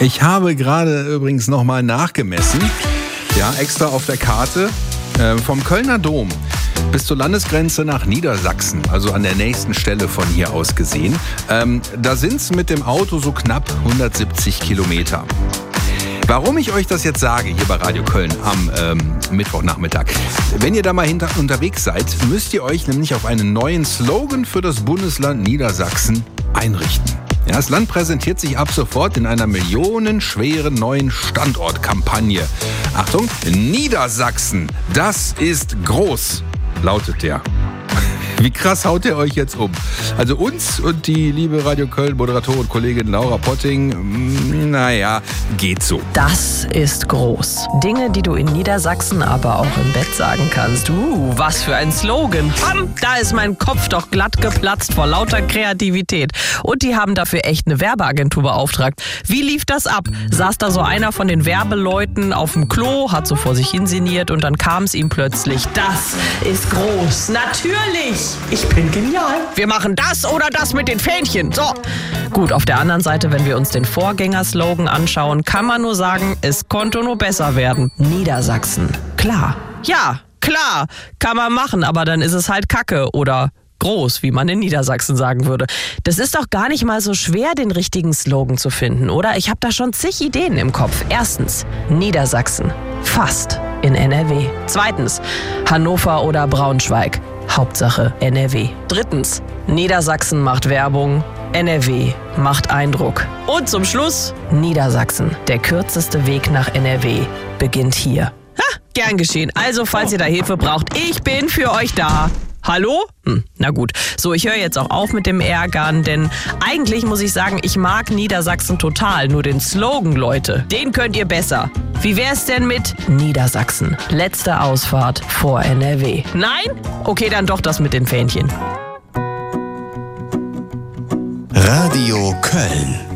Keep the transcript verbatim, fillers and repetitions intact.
Ich habe gerade übrigens nochmal nachgemessen, ja, extra auf der Karte, äh, vom Kölner Dom bis zur Landesgrenze nach Niedersachsen, also an der nächsten Stelle von hier aus gesehen. Ähm, da sind es mit dem Auto so knapp hundertsiebzig Kilometer. Warum ich euch das jetzt sage, hier bei Radio Köln am ähm, Mittwochnachmittag. Wenn ihr da mal hinter, unterwegs seid, müsst ihr euch nämlich auf einen neuen Slogan für das Bundesland Niedersachsen einrichten. Ja, das Land präsentiert sich ab sofort in einer millionenschweren neuen Standortkampagne. Achtung, Niedersachsen, das ist groß, lautet der. Wie krass haut ihr euch jetzt um? Also uns und die liebe Radio Köln-Moderatorin und Kollegin Laura Potting, naja, geht so. Das ist groß. Dinge, die du in Niedersachsen aber auch im Bett sagen kannst. Uh, was für ein Slogan. Pam, da ist mein Kopf doch glatt geplatzt vor lauter Kreativität. Und die haben dafür echt eine Werbeagentur beauftragt. Wie lief das ab? Saß da so einer von den Werbeleuten auf dem Klo, hat so vor sich hinsinniert und dann kam es ihm plötzlich. Das ist groß. Natürlich. Ich bin genial. Wir machen das oder das mit den Fähnchen. So. Gut, auf der anderen Seite, wenn wir uns den Vorgängerslogan anschauen, kann man nur sagen, es konnte nur besser werden. Niedersachsen. Klar. Ja, klar. Kann man machen, aber dann ist es halt Kacke oder groß, wie man in Niedersachsen sagen würde. Das ist doch gar nicht mal so schwer, den richtigen Slogan zu finden, oder? Ich habe da schon zig Ideen im Kopf. Erstens, Niedersachsen. Fast in N R W. Zweitens, Hannover oder Braunschweig. Hauptsache N R W. Drittens, Niedersachsen macht Werbung, N R W macht Eindruck. Und zum Schluss, Niedersachsen. Der kürzeste Weg nach N R W beginnt hier. Ha, gern geschehen. Also, falls ihr da Hilfe braucht, ich bin für euch da. Hallo? Hm, na gut. So, ich höre jetzt auch auf mit dem Ärgern, denn eigentlich muss ich sagen, ich mag Niedersachsen total. Nur den Slogan, Leute, den könnt ihr besser. Wie wär's denn mit Niedersachsen? Letzte Ausfahrt vor N R W. Nein? Okay, dann doch das mit den Fähnchen. Radio Köln.